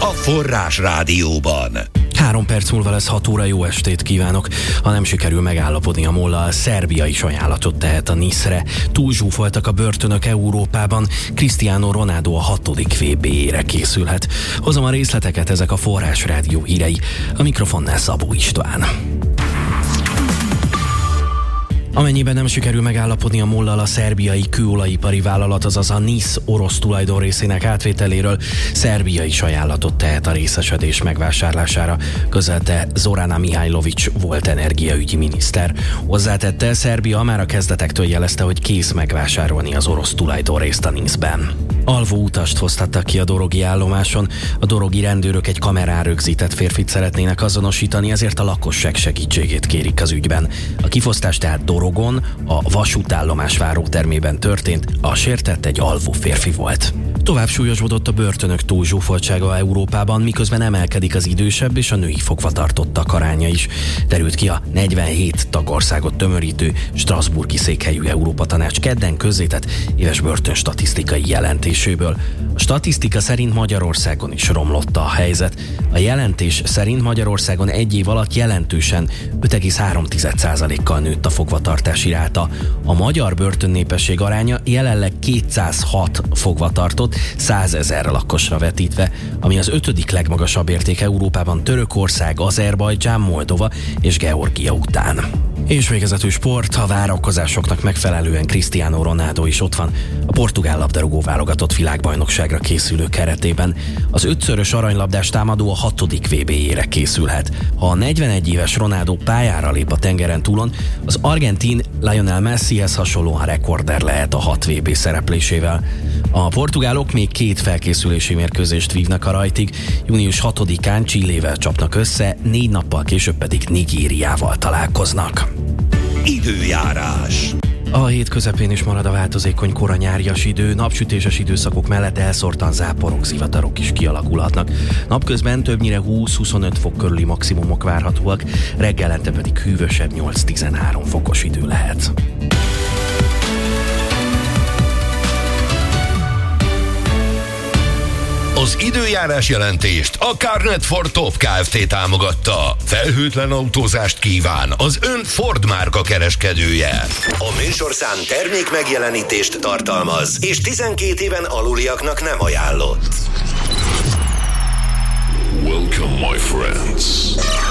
a Forrás Rádióban. 3 perc múlva lesz 6 óra, jó estét kívánok. Ha nem sikerül megállapodni a Mollal, Szerbia is ajánlatot tehet a Nice-re. Túlzsúfoltak a börtönök Európában, Cristiano Ronaldo a 6. VB-ére készülhet. Hozom a részleteket, ezek a Forrás Rádió hírei. A mikrofonnál Szabó István. Amennyiben nem sikerül megállapodni a Mollal, a szerbiai kőolajipari vállalat, azaz a Nice orosz tulajdonrészének átvételéről, Szerbia is ajánlatot tehet a részesedés megvásárlására, közölte Zorana Mihajlović volt energiaügyi miniszter. Hozzátette, Szerbia már a kezdetektől jelezte, hogy kész megvásárolni az orosz tulajdonrészt a Nice-ben. Alvó utast hoztattak ki a dorogi állomáson. A dorogi rendőrök egy kamerán rögzített férfit szeretnének azonosítani, ezért a lakosság segítségét kérik az ügyben. A kifosztás tehát Dorogon, a vasútállomás várótermében történt, a sértett egy alvó férfi volt. Tovább súlyosbodott a börtönök túlzsúfoltsága Európában, miközben emelkedik az idősebb és a női fogvatartottak aránya is. Derült ki a 47 tagországot tömörítő strasbourgi székhelyű Európa Tanács kedden közzétett éves börtönstatisztikai jelentéséből. A statisztika szerint Magyarországon is romlott a helyzet. A jelentés szerint Magyarországon egy év alatt jelentősen 5,3%-kal nőtt a fogvatartási ráta. A magyar börtönnépesség aránya jelenleg 206 fogvatartott, 100 000 lakosra vetítve, ami az 5. legmagasabb érték Európában Törökország, Azerbajdzsán, Moldova és Georgia után. És végezetül sport, a várakozásoknak megfelelően Cristiano Ronaldo is ott van a portugál labdarúgó válogatott világbajnokságra készülő keretében. Az 5-szörös aranylabdás támadó a 6. VB-jére készülhet. Ha a 41 éves Ronaldo pályára lép a tengeren túlon, az argentin Lionel Messihez hasonlóan rekorder lehet a 6 VB szereplésével. A portugálok még 2 felkészülési mérkőzést vívnak a rajtig, június 6-án Chilével csapnak össze, 4 nappal később pedig Nigériával találkoznak. Időjárás. A hét közepén is marad a változékony kora nyárias idő, napsütéses időszakok mellett elszórtan záporok, zivatarok is kialakulhatnak. Napközben többnyire 20-25 fok körüli maximumok várhatóak, reggelente pedig hűvösebb 8-13 fokos idő lehet. Az időjárás jelentést a Carnet for Top Kft. Támogatta. Felhőtlen autózást kíván az ön Ford márka kereskedője. A műsorszám termék megjelenítést tartalmaz, és 12 éven aluliaknak nem ajánlott. Welcome, my friends.